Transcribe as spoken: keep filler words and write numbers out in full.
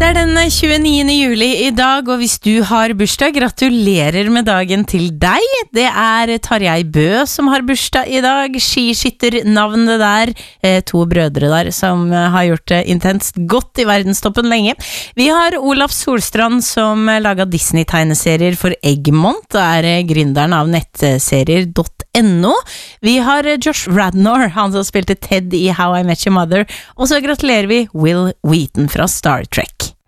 Det er den tjueniende juli i dag, og hvis du har bursdag, gratulerer med dagen til deg. Det er Tarjei Bø som har bursdag i dag, skiskytternavnet der, eh, to brødre der som har gjort det intenst godt i verdenstoppen lenge. Vi har Olaf Solstrand som laget Disney-tegneserier for Egmont, og er gründeren av nettserier .no. Vi har Josh Radnor, han som spilte Ted i How I Met Your Mother, og så gratulerer vi Will Wheaton fra Star Trek.